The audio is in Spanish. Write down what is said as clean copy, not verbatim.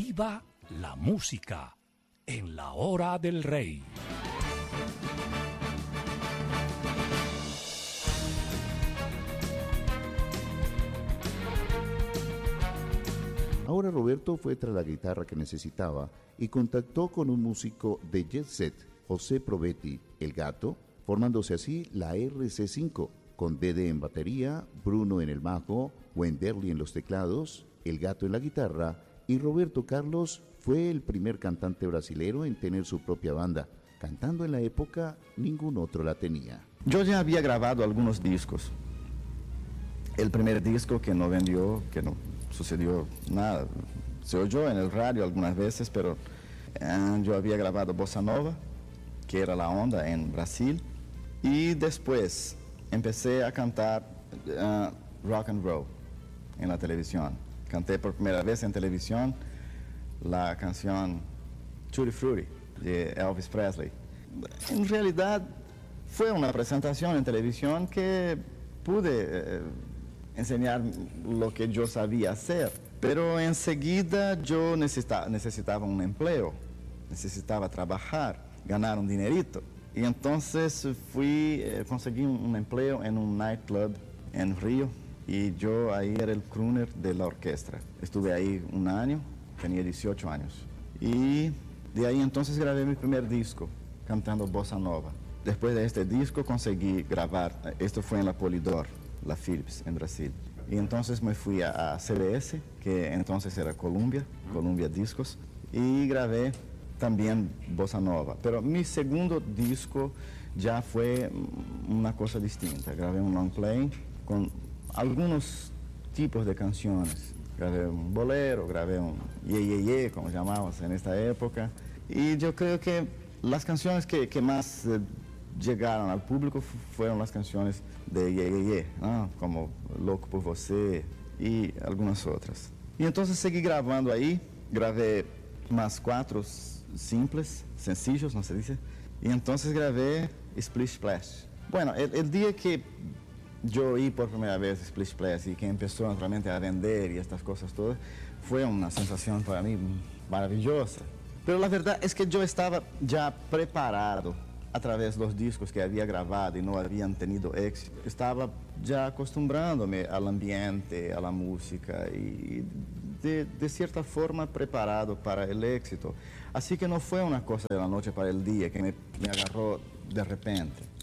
Viva la música en la hora del rey. Ahora Roberto fue tras la guitarra que necesitaba y contactó con un músico de jet set, José Provetti, el Gato, formándose así la RC5, con Dede en batería, Bruno en el bajo, Wenderly en los teclados, el Gato en la guitarra, y Roberto Carlos fue el primer cantante brasilero en tener su propia banda. Cantando en la época, ningún otro la tenía. Yo ya había grabado algunos discos. El primer disco que no vendió, que no sucedió nada, se oyó en el radio algunas veces, pero yo había grabado Bossa Nova, que era la onda en Brasil, y después empecé a cantar rock and roll en la televisión. Canté por primera vez en televisión la canción Tutti Frutti de Elvis Presley. En realidad fue una presentación en televisión que pude enseñar lo que yo sabía hacer, pero enseguida yo necesitaba un empleo, necesitaba trabajar, ganar un dinerito. Y entonces conseguí un empleo en un nightclub en Río, y yo ahí era el crooner de la orquesta. Estuve ahí un año, tenía 18 años. Y de ahí entonces grabé mi primer disco, cantando Bossa Nova. Después de este disco conseguí grabar, esto fue en la Polydor, la Philips, en Brasil. Y entonces me fui a CBS, que entonces era Columbia Discos, y grabé también Bossa Nova. Pero mi segundo disco ya fue una cosa distinta. Grabé un long play con algunos tipos de canciones. Grabé un bolero, grabé un ye, como llamamos en esta época. Y yo creo que las canciones que más llegaron al público fueron las canciones de ye, ¿no? Como Louco por Você y algunas otras. Y entonces seguí grabando ahí, grabé más 4 simples, sencillos, no se dice. Y entonces grabé Splish Splash. Bueno, el día que yo oí por primera vez Splish Splash y que empezó naturalmente a vender y estas cosas todas, fue una sensación para mí maravillosa. Pero la verdad es que yo estaba ya preparado a través de los discos que había grabado y no habían tenido éxito. Estaba ya acostumbrándome al ambiente, a la música y de cierta forma preparado para el éxito. Así que no fue una cosa de la noche para el día que me agarró de repente.